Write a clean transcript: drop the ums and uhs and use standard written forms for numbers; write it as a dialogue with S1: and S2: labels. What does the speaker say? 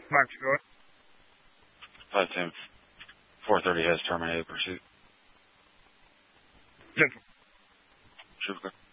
S1: Mark, go ahead.
S2: 510 430 has terminated pursuit.
S1: Central.
S2: Trooper.